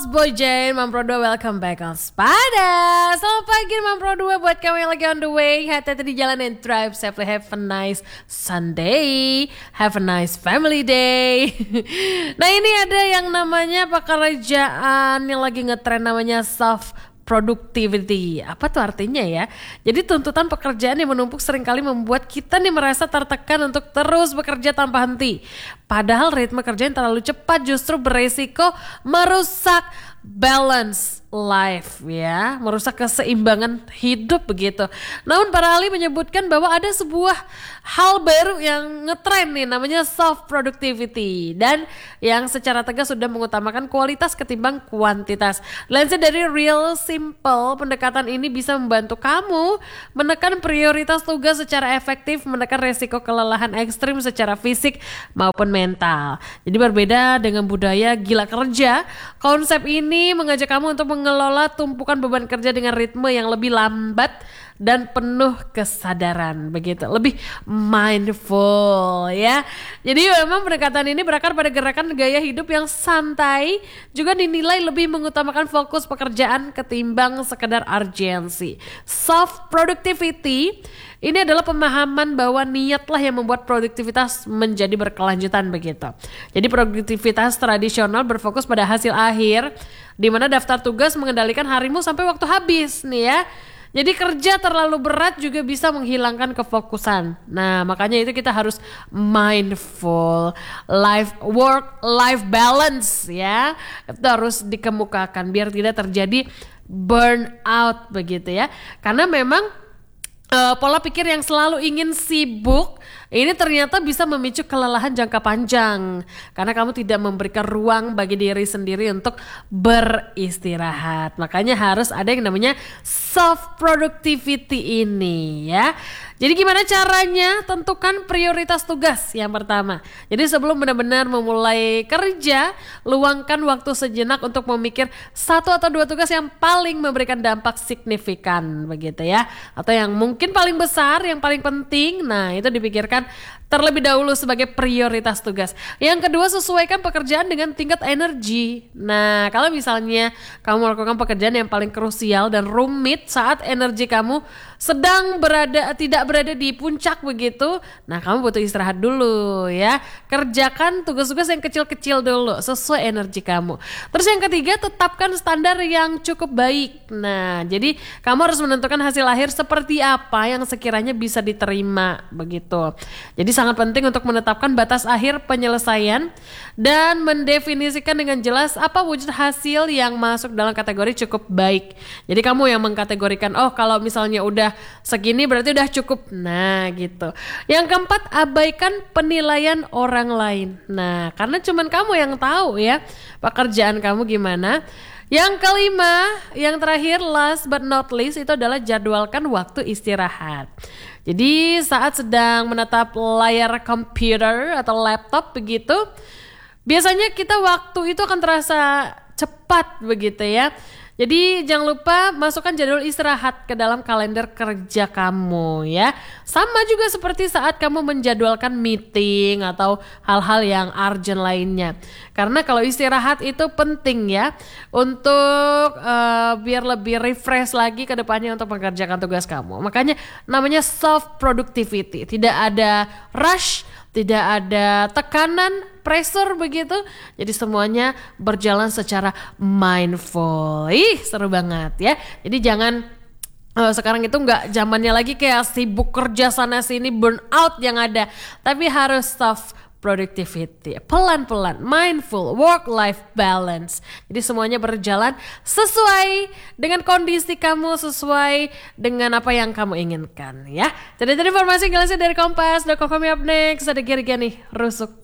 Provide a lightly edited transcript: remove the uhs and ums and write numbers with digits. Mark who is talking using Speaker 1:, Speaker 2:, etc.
Speaker 1: Boy Jane, Mampro 2, welcome back on Spada. Selamat pagi Mampro 2 buat kamu yang lagi on the way. Hati-hati di jalan and drive safely. Have a nice Sunday. Have a nice family day. Nah, ini ada yang namanya pekerjaan yang lagi ngetrend, namanya self productivity. Apa tuh artinya ya? Jadi tuntutan pekerjaan yang menumpuk seringkali membuat kita nih merasa tertekan untuk terus bekerja tanpa henti. Padahal ritme kerja yang terlalu cepat justru beresiko merusak balance life ya, merusak keseimbangan hidup begitu. Namun para ahli menyebutkan bahwa ada sebuah hal baru yang ngetrend nih, namanya self productivity, dan yang secara tegas sudah mengutamakan kualitas ketimbang kuantitas. Dilansir dari Real Simple, pendekatan ini bisa membantu kamu menekan prioritas tugas secara efektif, menekan resiko kelelahan ekstrim secara fisik maupun mental. Jadi berbeda dengan budaya gila kerja, konsep ini mengajak kamu untuk mengelola tumpukan beban kerja dengan ritme yang lebih lambat dan penuh kesadaran, begitu, lebih mindful ya. Jadi memang pendekatan ini berakar pada gerakan gaya hidup yang santai, juga dinilai lebih mengutamakan fokus pekerjaan ketimbang sekedar urgensi. Self productivity ini adalah pemahaman bahwa niatlah yang membuat produktivitas menjadi berkelanjutan begitu. Jadi produktivitas tradisional berfokus pada hasil akhir, di mana daftar tugas mengendalikan harimu sampai waktu habis nih ya. Jadi kerja terlalu berat juga bisa menghilangkan kefokusan. Nah, makanya itu kita harus mindful, work-life balance ya. Itu harus dikemukakan biar tidak terjadi burnout begitu ya. Karena memang pola pikir yang selalu ingin sibuk ini ternyata bisa memicu kelelahan jangka panjang karena kamu tidak memberikan ruang bagi diri sendiri untuk beristirahat. Makanya harus ada yang namanya self productivity ini ya. Jadi gimana caranya? Tentukan prioritas tugas yang pertama. Jadi sebelum benar-benar memulai kerja, luangkan waktu sejenak untuk memikir 1 atau 2 tugas yang paling memberikan dampak signifikan begitu ya. Atau yang mungkin paling besar, yang paling penting. Nah, itu dipikirkan terlebih dahulu sebagai prioritas tugas. Yang kedua, sesuaikan pekerjaan dengan tingkat energi. Nah, kalau misalnya kamu melakukan pekerjaan yang paling krusial dan rumit saat energi kamu sedang tidak berada di puncak begitu, nah kamu butuh istirahat dulu ya. Kerjakan tugas-tugas yang kecil-kecil dulu sesuai energi kamu. Terus yang ketiga, tetapkan standar yang cukup baik. Nah, jadi kamu harus menentukan hasil akhir seperti apa yang sekiranya bisa diterima begitu. Jadi sangat penting untuk menetapkan batas akhir penyelesaian dan mendefinisikan dengan jelas apa wujud hasil yang masuk dalam kategori cukup baik. Jadi kamu yang mengkategorikan, oh kalau misalnya udah segini berarti udah cukup. Nah gitu. Yang keempat, abaikan penilaian orang lain. Nah, karena cuman kamu yang tahu ya pekerjaan kamu gimana. Yang kelima, yang terakhir, last but not least, itu adalah jadwalkan waktu istirahat. Jadi saat sedang menatap layar komputer atau laptop begitu, biasanya kita waktu itu akan terasa cepat begitu ya. Jadi jangan lupa masukkan jadwal istirahat ke dalam kalender kerja kamu ya. Sama juga seperti saat kamu menjadwalkan meeting atau hal-hal yang urgent lainnya. Karena kalau istirahat itu penting ya untuk biar lebih refresh lagi ke depannya untuk mengerjakan tugas kamu. Makanya namanya self productivity. Tidak ada rush, tidak ada tekanan, pressure begitu. Jadi semuanya berjalan secara mindful. Seru banget ya. Jadi jangan sekarang itu nggak zamannya lagi kayak sibuk kerja sana sini, burnout yang ada. Tapi harus self productivity, pelan-pelan, mindful, work-life balance. Jadi semuanya berjalan sesuai dengan kondisi kamu, sesuai dengan apa yang kamu inginkan ya. Jadi informasi jelasnya dari Kompas. Coming up next, ada Giri nih, rusuk.